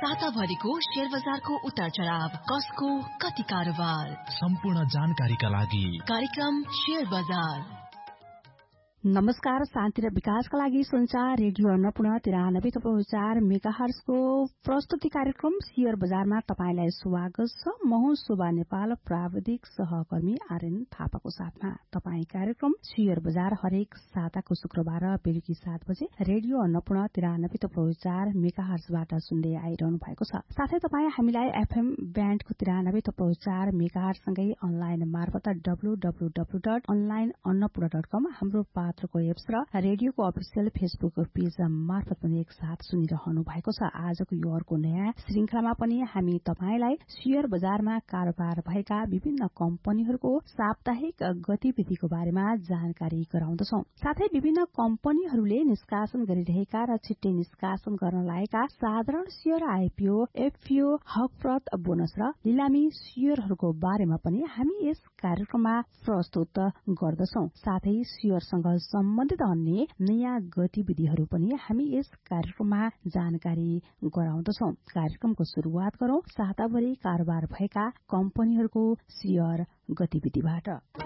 साताभरिको share बजारको उतार चढाव, कसको कति कारोबार, सम्पूर्ण जानकारीका लागि कार्यक्रम शेयर बजार। नमस्कार, शान्ति र विकासका लागि संचार रेडियो अन्नपूर्ण 93.4 मेगाहर्जको प्रस्तुति कार्यक्रम शेयर बजारमा तपाईंलाई स्वागत छ। म हुँ शोभा नेपाल, प्राविधिक सहकर्मी आर्यन थापाको साथमा। तपाई कार्यक्रम शेयर बजार हरेक साताको शुक्रबार बेलुकी 7 बजे रेडियो अन्नपूर्ण 93.4 मेगाहर्जबाट सुन्दै आइरहनु भएको छ। साथै तपाई हामीलाई एफएम ब्यान्डको 93.4 मेगाहर्जसँगै अनलाइन मार्फत www.onlineannapurna.com हाम्रो पात्रको एप्स र रेडियोको अफिसियल फेसबुक पेज मार्फत पनि एकसाथ सुनिरहनु भएको छ। आजको यो अर्को नयाँ श्रृंखलामा पनि हामी तपाईलाई शेयर बजारमा कारोबार भएका विभिन्न कम्पनीहरूको साप्ताहिक गतिविधिको बारेमा जानकारी गराउँदछौ। साथै विभिन्न कम्पनीहरूले निष्कासन गरिरहेका र छिट्टै निष्कासन गर्न लागेका साधारण शेयर, आईपीओ, एफपीओ, हकप्रत, बोनस र लिलामी शेयरहरूको बारेमा पनि हामी यस कार्यक्रममा प्रस्तुत गर्दछौ। साथै शेयरसँग सम्बन्धित अन्य नयाँ गतिविधिहरू पनि हामी यस कार्यक्रममा जानकारी गराउँदछौ। कार्यक्रमको शुरूआत गरौं साताभरि कारोबार भएका कम्पनीहरूको शेयर गतिविधिबाट।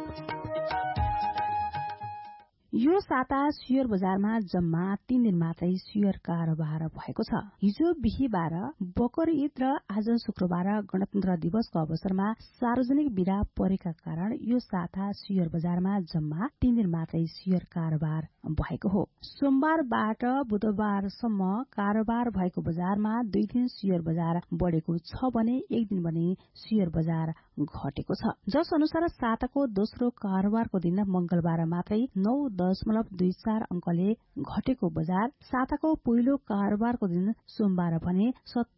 यो साता शेयर बजारमा जम्मा 3 दिन मात्रै शेयर कारोबार भएको छ। हिजो बिहीबार बकर ईद र आज शुक्रबार गणतन्त्र दिवसको अवसरमा सार्वजनिक बिदा परेका कारण यो साता शेयर बजारमा जम्मा 3 दिन मात्रै शेयर कारोबार भएको हो। सोमबारबाट बुधबारसम्म कारोबार भएको बजारमा 2 दिन शेयर बजार बढ़ेको छ भने 1 दिन भने शेयर बजार घटेको छ। जस अनुसार साताको दोस्रो कारोबारको दिन मंगलबार मात्रै 9.24 अंकले घटेको बजार साताको पहिलो कारोबारको दिन सोमबार भने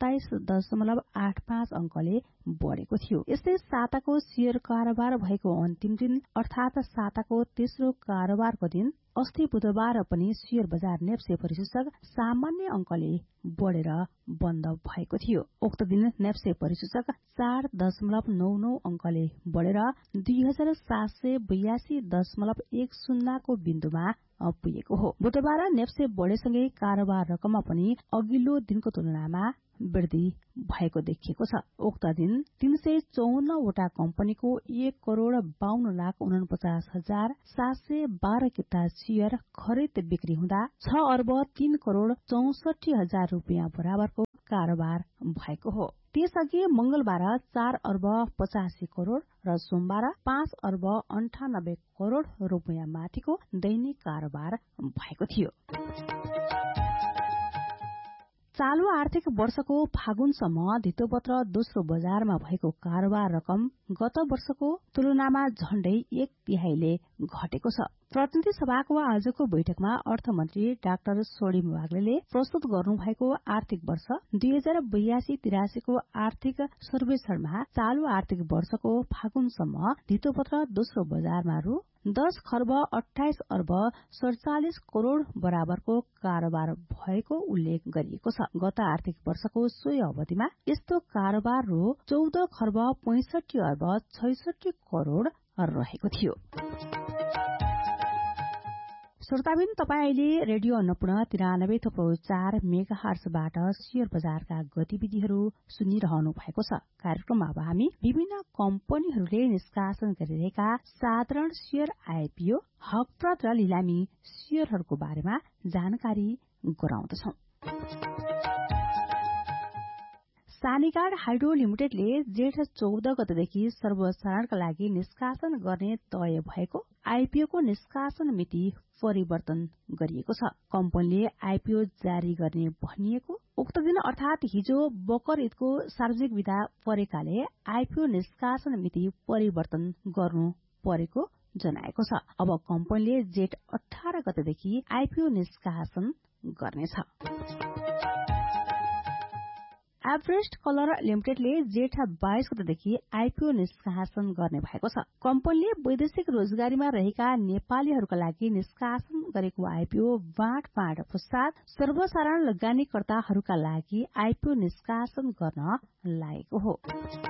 27.85 अंकले बढ़ेको थियो। यस्तै साताको शेयर कारोबार भएको अन्तिम दिन अर्थात साताको तेस्रो कारोबारको दिन अस्ति बुधबार पनि शेयर बजार नेप्से परिसूचक सामान्य अंकले बढ़ेर बन्द भएको थियो। उक्त दिन नेप्से परिसूचक 4.99 अंकले बढ़ेर 2782.10 को बिन्दुमा पुगेको हो। बुधबार नेप्से बढ़ेसँगै कारोबार रकममा पनि अघिल्लो दिनको तुलनामा वृद्धि भएको देखिएको छ। उक्त दिन 354 वटा कम्पनीको 1,52,49,712 किता शेयर खरिद बिक्री हुँदा 6,03,64,00,000 रूपियाँ बराबरको कारोबार भएको हो। त्यसअघि मंगलबार 4,85,00,00,000 र सोमबार 5,98,00,00,000 रूपियाँ माथिको दैनिक कारोबार भएको थियो। चालू आर्थिक वर्षको फागुनसम्म धितोपत्र दोस्रो बजारमा भएको कारोबार रकम गत वर्षको तुलनामा झण्डै 1/3 घटेको छ। प्रतिनिधि सभाको आजको बैठकमा अर्थमन्त्री डाक्टर सोडिम वाग्लेले प्रस्तुत गर्नुभएको आर्थिक वर्ष 2082-83 को आर्थिक सर्वेक्षणमा चालू आर्थिक वर्षको फागुनसम्म धितोपत्र दोस्रो बजारमा रु 10,28,47,00,00,000 बराबरको कारोबार भएको उल्लेख गरिएको छ। गत आर्थिक वर्षको सोही अवधिमा यस्तो कारोबार रु 14,65,66,00,00,000 रहेको थियो। श्रोताबिन, तपाई अहिले रेडियो अन्नपूर्ण 93.4 मेगाहर्जबाट शेयर बजारका गतिविधिहरू सुनिरहनु भएको छ। कार्यक्रममा अब हामी विभिन्न कम्पनीहरूले निष्कासन गरिरहेका साधारण शेयर, आईपीओ, हकप्रत र लिलामी शेयरहरूको बारेमा जानकारी गराउँदछौ। सानीगाड हाइड्रो लिमिटेडले जेठ 14 गतेदेखि सर्वसाधारणका लागि निष्कासन गर्ने तय भएको आईपीओको निष्कासन मिति परिवर्तन गरिएको छ। कम्पनीले आईपीओ जारी गर्ने भनिएको उक्त दिन अर्थात हिजो बकर ईदको सार्वजनिक बिदा परेकाले आईपीओ निष्कासन मिति परिवर्तन गर्नु परेको जनाएको छ। अब कम्पनीले जेठ 18 गतेदेखि आईपीओ निष्कासन गर्नेछ। एभरेस्ट कलर लिमिटेडले जेठ 22 गतेदेखि आईपीओ निष्कासन गर्ने भएको छ। कम्पनीले वैदेशिक रोजगारीमा रहेका नेपालीहरूका लागि निष्कासन गरेको आईपीओ बाँडफाँड पश्चात सर्वसाधारण लगानीकर्ताहरूका लागि आईपीओ निष्कासन गर्न लागेको हो।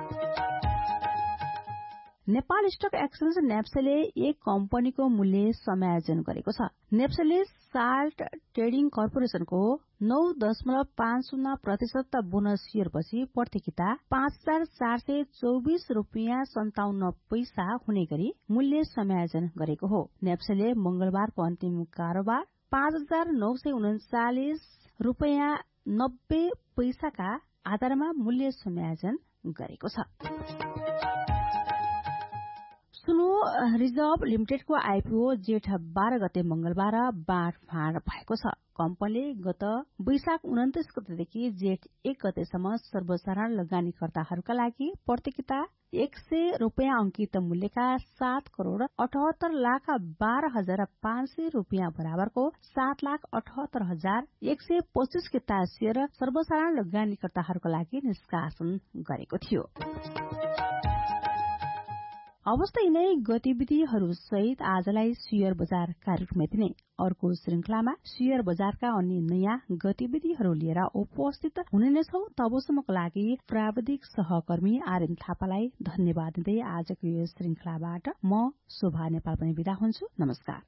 नेपाल स्टक एक्सचेन्ज नेप्सेले एक कम्पनीको मूल्य समायोजन गरेको छ। नेप्सेले साल्ट ट्रेडिङ कर्पोरेशनको 9.50% बोनस सियरपछि प्रतियोगिता 5,424 रुपियाँ 57 पैसा हुने गरी मूल्य समायोजन गरेको हो। नेप्सेले मंगलबारको अन्तिम कारोबार 5,939 रुपियाँ 90 पैसाका आधारमा मूल्य समायोजन गरेको छ। सुनो रिजर्भ लिमिटेडको आईपीओ जेठ 12 गते मंगलबार बाँडफाँड भएको छ। कम्पनीले गत वैशाख 29 गतेदेखि जेठ 1 गतेसम्म सर्वसाधारण लगानीकर्ताहरूका लागि प्रतियोगिता 100 रुपियाँ अंकित मूल्यका 7,78,12,500 रुपियाँ बराबरको 7,78,125 किता शेयर सर्वसाधारण लगानीकर्ताहरूका लागि निष्कासन गरेको थियो। अवस्था यिनै गतिविधिहरू सहित आजलाई शेयर बजार कार्यक्रम यति अर्को श्रृंखलामा शेयर बजारका अन्य नयाँ गतिविधिहरू लिएर उपस्थित हुने नै छौं। तबसम्मको लागि प्राविधिक सहकर्मी आर्यन थापालाई धन्यवाद दिँदै आजको यो श्रृंखलाबाट म शोभा नेपाल पनि बिदा हुन्छु। नमस्कार।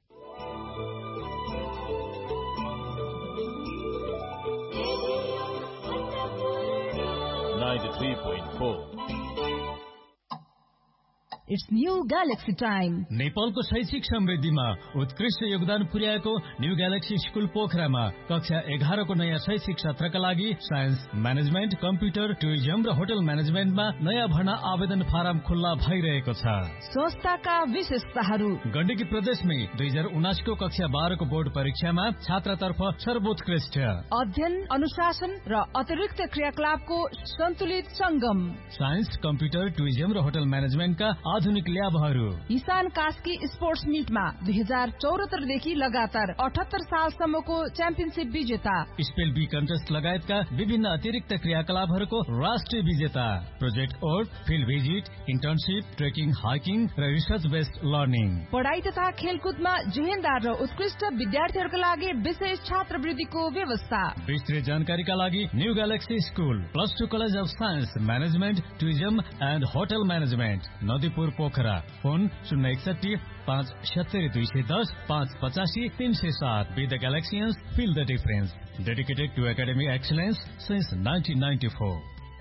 It's new Galaxy time. नेपालको शैक्षिक समृद्धिमा उत्कृष्ट योगदान पुर्याएको न्यू ग्यालेक्सी स्कूल पोखरामा कक्षा 11 को नयाँ शैक्षिक सत्रका लागि साइन्स म्यानेजमेन्ट, कम्प्युटर, टुरिज्म र होटल म्यानेजमेन्टमा नयाँ भर्ना आवेदन फारम खुल्ला भइरहेको छ। संस्थाका विशेषताहरू गण्डकी प्रदेशमै 2079 को कक्षा 12 को बोर्ड परीक्षामा छात्रतर्फ सर्वोत्कृष्ट अध्ययन, अनुशासन र अतिरिक्त क्रियाकलापको सन्तुलित संगम। साइन्स, कम्प्युटर, टुरिज्म र होटल म्यानेजमेन्टका आधुनिक ल्याबहरू। इसान कास्की स्पोर्ट्स मिटमा 2074 देखि लगातार 78 सालसम्मको च्याम्पियनशिप विजेता। स्पेल बी कन्टेस्ट लगायतका विभिन्न अतिरिक्त क्रियाकलापहरूको राष्ट्रिय विजेता। Project org, field visit, internship, trekking, hiking र रिसर्च बेस्ड लर्निङ। पढाइ तथा खेलकुदमा जेहेन्दार र उत्कृष्ट विद्यार्थीहरूका लागि विशेष छात्रवृत्तिको व्यवस्था। विस्तृत जानकारीका लागि new galaxy school +2 college of science management, tourism and hotel management, Nadipur Pokhara. Phone 061 570 210 585 307। Be the Galaxians, feel the difference. Dedicated to academic excellence since 1994.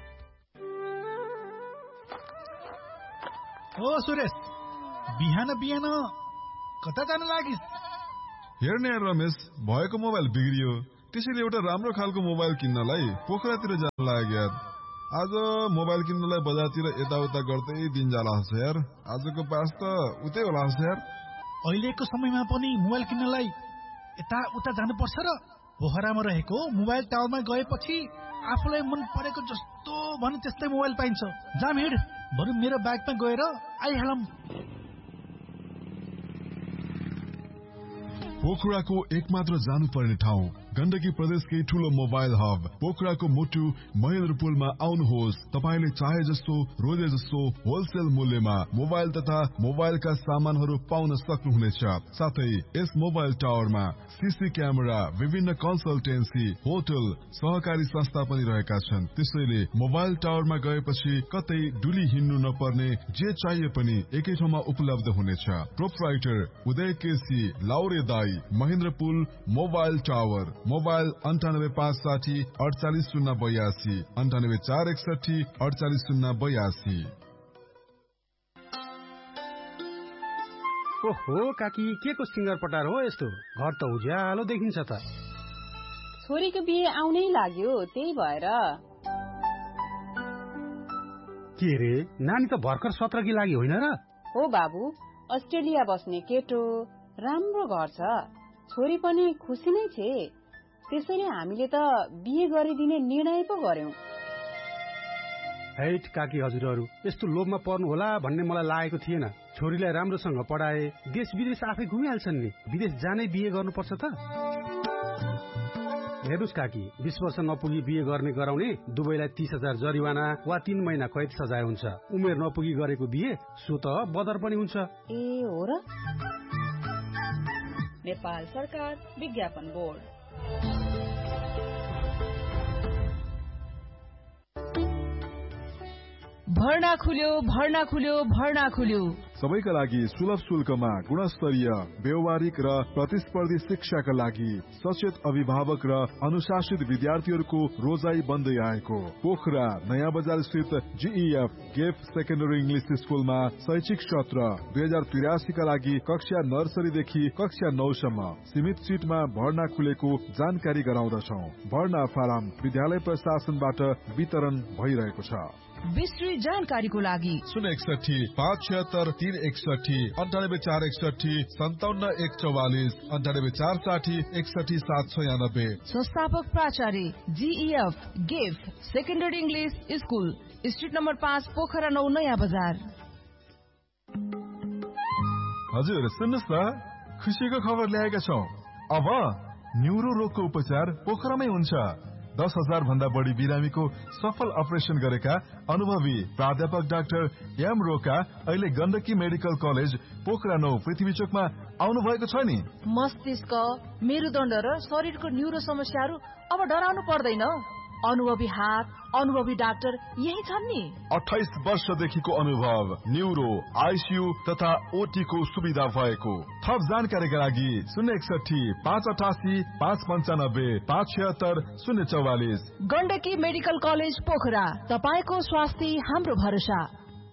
ओ सुरेश, बिहान बिहान कता जान लागिस्? हेर्ने रमेश, भएको मोबाइल बिग्रियो, त्यसैले एउटा राम्रो खालको मोबाइल किन्नलाई पोखरातिर जान लाग्यो। आज मोबाइल किन्नलाई बजारतिर यताउता गर्दै दिन जाला छ यार। आजको पास त उतै होला छ यार। अहिलेको समयमा पनि मोबाइल किन्नलाई यता उता जानुपर्छ र पोखरामा रहेको मोबाइल टावरमा गएपछि आफूलाई मन परेको जस्तो भने त्यस्तै मोबाइल पाइन्छ। जाम हिँड, बरु मेरो बाइकमा गएर आइहालौँ। पोखराको एकमात्र जानुपर्ने ठाउँ, गण्डकी प्रदेशकै ठूलो मोबाइल हब पोखराको मुटु महेन्द्रपुलमा आउनुहोस्। तपाईले चाहे जस्तो रोजे जस्तो होलसेल मूल्यमा मोबाइल तथा मोबाइलका सामानहरू पाउन सक्नुहुनेछ। साथै यस मोबाइल टावरमा सीसी क्यामेरा, विभिन्न कन्सल्टेन्सी, होटल, सहकारी संस्था पनि रहेका छन्। त्यसैले मोबाइल टावरमा गएपछि कतै डुली हिँड्नु नपर्ने, जे चाहिए पनि एकै ठाउँमा उपलब्ध हुनेछ। प्रोप्राइटर उदय केसी, लाउरे दाई, महेन्द्रपुल मोबाइल टावर। मोबाइल 9856 48082, 99461 48082। ओहो काकी, के को सिंगर पटार हो यस्तो? घर त उज्यालो देखिन्छ त। छोरीको बिहे आउनै लाग्यो, त्यही भएर। के रे, नानी त भर्खर 17 की लागि होइन र? हो बाबु, अस्ट्रेलिया बस्ने केटो, राम्रो घर छ, छोरी पनि खुसी नै छे। त्यसैले हामीले त बिहे गरिदिने निर्णय पो गर्यौं। हैट काकी हजुरहरू, यस्तो लोभमा पर्नु होला भन्ने मलाई लागेको थिएन। छोरीलाई राम्रोसँग पढाए, देश विदेश आफै घुमिहाल्छन् नि। विदेश जानै बिहे गर्नुपर्छ त? हेर्नुस् काकी, 20 वर्ष नपुगी बिहे गर्ने गराउने दुवैलाई 30,000 जरिवाना वा 3 महिना कैद सजाय हुन्छ। उमेर नपुगी गरेको बिहे सो त बदर पनि हुन्छ। ए हो र? नेपाल सरकार विज्ञापन बोर्ड। भर्ना खुल्यो, भर्ना खुल्यो, भर्ना खुल्यो। सबैका लागि सुलभ शुल्कमा गुणस्तरीय व्यवहारिक र प्रतिस्पर्धी शिक्षाका लागि सचेत अभिभावक र अनुशासित विद्यार्थीहरूको रोजाई बन्दै आएको पोखरा नयाँ बजार स्थित GEF गेफ सेकेन्डरी इंग्लिश स्कुलमा शैक्षिक सत्र 2083 का लागि कक्षा नर्सरीदेखि कक्षा 9 सम्म सीमित सीटमा भर्ना खुलेको जानकारी गराउँदछौं। भर्ना फारम विद्यालय प्रशासनबाट वितरण भइरहेको छ। विस्तृत जानकारीको लागि 061 576 361 98461 57144 98460 61796। संस्थापक प्राचार्य GEF गेफ secondary English school street number 5 Pokhara 9 नयाँ बजार। हजुर सुन्नुस् न, खुसीको खबर ल्याएका छौं। अब न्युरो रोगको उपचार पोखरामै हुन्छ। 10,000 भन्दा बढी बिरामीको सफल अपरेसन गरेका अनुभवी प्राध्यापक डाक्टर एम रोका अहिले गण्डकी मेडिकल कलेज पोखरा 9 पृथ्वी चोकमा आउनु भएको छ नि। मस्तिष्क, मेरुदण्ड र शरीरको न्युरो समस्याहरू अब डराउनु पर्दैन। अनुभवी हात, अनुभवी डाक्टर यही छन् नि। 28 वर्षदेखिको अनुभव, न्युरो, आइसियु तथा ओटी को सुविधा भएको। थप जानकारीका लागि 061 588 595 576 044। गण्डकी मेडिकल कलेज पोखरा, तपाईको स्वास्थ्य हाम्रो भरोसा।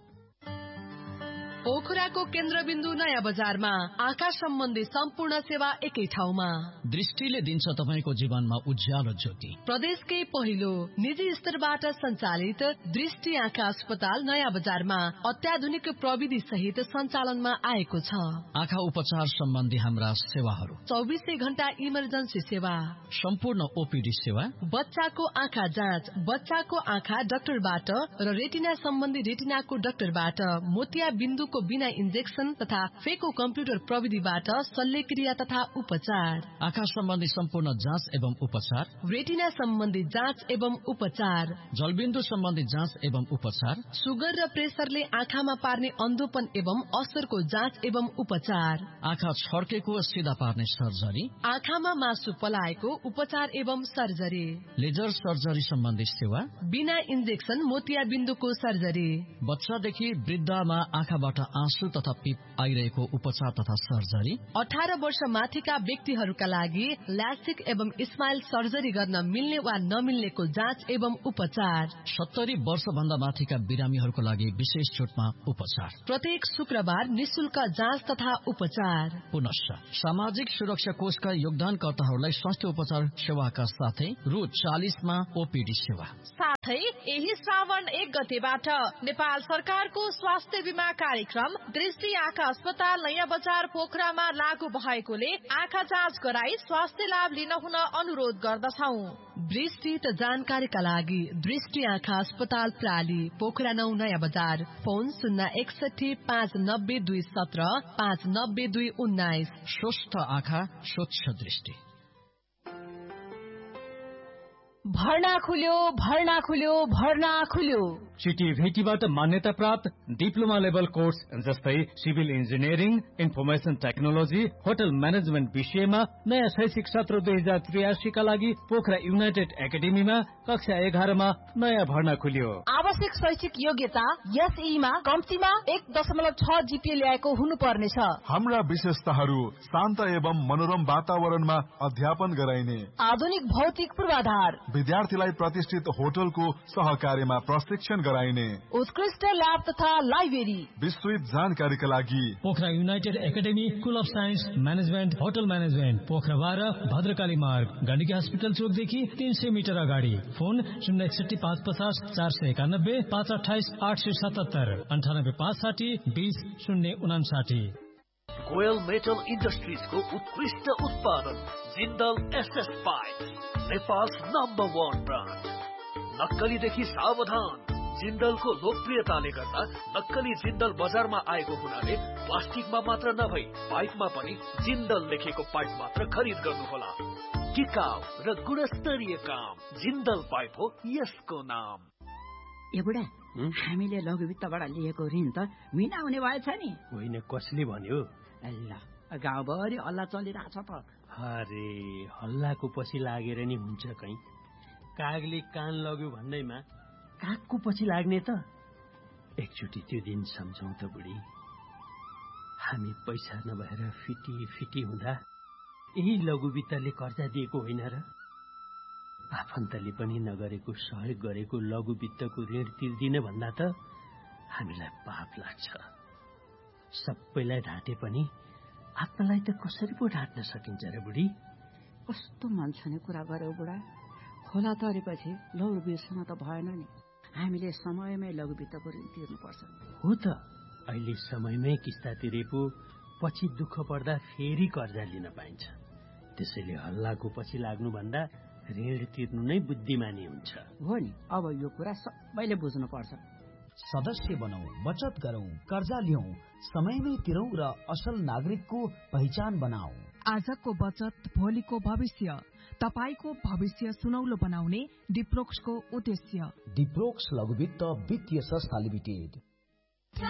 पोखराको केन्द्रबिन्दु नयाँ बजारमा आँखा सम्बन्धी सम्पूर्ण सेवा एकै ठाउँमा। दृष्टिले दिन्छ तपाईको जीवनमा उज्यालो ज्योति। प्रदेशकै पहिलो निजी स्तरबाट सञ्चालित दृष्टि आँखा अस्पताल नयाँ बजारमा अत्याधुनिक प्रविधि सहित सञ्चालनमा आएको छ। आँखा उपचार सम्बन्धी हाम्रा सेवाहरू 24 घण्टा इमर्जेन्सी सेवा, सम्पूर्ण ओपीडी सेवा, बच्चाको आँखा जाँच बच्चाको आँखा डाक्टरबाट र रेटिना सम्बन्धी रेटिनाको डाक्टरबाट, मोतिया बिन्दुको बिना इन्जेक्सन तथा फेको कम्प्युटर प्रविधिबाट शल्यक्रिया तथा उपचार, आँखा सम्बन्धी सम्पूर्ण जाँच एवं उपचार, रेटिना सम्बन्धी जाँच एवं उपचार, जलबिन्दु सम्बन्धी जाँच एवं उपचार, सुगर र प्रेसरले आँखामा पार्ने अन्धोपन एवं असरको जाँच एवं उपचार, आँखा छर्केको सिधा पार्ने सर्जरी, आँखामा मासु पलाएको उपचार एवं सर्जरी, लेजर सर्जरी सम्बन्धी सेवा, बिना इन्जेक्सन मोतिया बिन्दुको सर्जरी, बच्चादेखि वृद्धमा आँखाबाट आँसु तथा पिप आइरहेको उपचार तथा सर्जरी, 18 वर्ष माथिका व्यक्तिहरूका लागि ल्यासिक एवं स्माइल सर्जरी गर्न मिल्ने वा नमिल्नेको जाँच एवं उपचार, 70 वर्ष भन्दा माथिका बिरामीहरूको लागि विशेष छुटमा उपचार, प्रत्येक शुक्रबार निशुल्क जाँच तथा उपचार। पुनश्च सामाजिक सुरक्षा कोषका योगदानकर्ताहरूलाई स्वास्थ्य उपचार सेवाका साथै रु 40 मा ओपीडी सेवा। साथै यही श्रावण 1 गतेबाट नेपाल सरकारको स्वास्थ्य बीमा कार्यक्रम दृष्टि आँखा अस्पताल नयाँ बजार पोखरामा लागू भएकोले आँखा जाँच गराई स्वास्थ्य लाभ लिन हुन अनुरोध गर्दछौं। विस्तृत जानकारीका लागि दृष्टि आँखा अस्पताल प्राली पोखरा 9 नयाँ बजार, फोन 061 590 217 590 219। स्वस्थ आँखा स्वच्छ दृष्टि। भर्ना खुल्यो, भर्ना खुल्यो, भर्ना खुल्यो। सिटिभेटीबाट मान्यता प्राप्त डिप्लोमा लेभल कोर्स जस्तै civil engineering, information technology, hotel management विषयमा नयाँ शैक्षिक सत्र 2083 का लागि पोखरा युनाइटेड एकाडेमीमा कक्षा 11 मा नयाँ भर्ना खुल्यो। आवश्यक शैक्षिक योग्यता एसई मा कम्तीमा 1.6 जीपीए ल्याएको हुनुपर्नेछ। हाम्रा विशेषताहरू शान्त एवं मनोरम वातावरणमा अध्यापन गराइने, आधुनिक भौतिक पूर्वाधार, विद्यार्थीलाई प्रतिष्ठित होटलको सहकार्यमा प्रशिक्षण गराइने, उत्कृष्ट ल्याब तथा लाइब्रेरी। विस्तृत जानकारीका लागि Pokhara United academy school of science management hotel management Pokhara 12 Bhadrakali मार्ग गण्डकी हस्पिटल चोकदेखि 300 मिटर अगाडि। फोन 061 550 491 528 877 98 560 20 059। गोयल मेटल इन्डस्ट्रिजको उत्कृष्ट उत्पादन Jindal SS pipe, Nepal number 1 brand. नक्कलीदेखि सावधान। जिन्दलको लोकप्रियताले गर्दा नक्कली जिन्दल बजारमा आएको हुनाले प्लास्टिकमा मात्र नभई पाइपमा पनि जिन्दल लेखेको पाइप मात्र खरिद गर्नुहोला। टिकाउ र गुणस्तरीय काम जिन्दल पाइप हो यसको नाम। ए बुढा, हामीले लघुवित्तबाट लिएको ऋण त मिलाउने भएछ नि? होइन, कसले भन्यो? ल, गाउँभरि हल्ला चलिरहेछ त। अरे हल्लाको पछि लागेर नि हुन्छ कहीँ? कागले कान लग्यो भन्दैमा कागको पछि लाग्ने त? एकचोटि त्यो दिन सम्झौँ त बुढी। हामी पैसा नभएर फिटी हुँदा यही लघुवित्तले कर्जा दिएको होइन र? आफन्तले पनि नगरेको सहयोग गरेको लघुवित्तको ऋण तिर्दिन भन्दा त हामीलाई पाप लाग्छ। सबैलाई ढाँटे पनि आत्मालाई त कसरी पो ढाँट्न सकिन्छ र बुढी? कस्तो मान्छने कुरा गर्यो बुढा। खोला तरेपछि लौड बिर्सन त भएन नि। हामीले समयमै लघुवित्तको ऋण तिर्नुपर्छ। हो त, अहिले समयमै किस्ता तिरे पो पछि दुःख पर्दा फेरि कर्जा लिन पाइन्छ। त्यसैले हल्लाको पछि लाग्नुभन्दा ऋण तिर्नु नै बुद्धिमानी हुन्छ। हो नि, अब यो कुरा सबैले बुझ्नुपर्छ। सदस्य बनौं, बचत गरौं, कर्जा लियौं, समयमै तिरौं र असल नागरिकको पहिचान बनाऊ। आजको बचत भोलिको भविष्य, तपाईको भविष्य सुनौलो बनाउने डिप्रोक्सको उद्देश्य। डिप्रोक्स लघुवित्त वित्तीय संस्था लिमिटेड।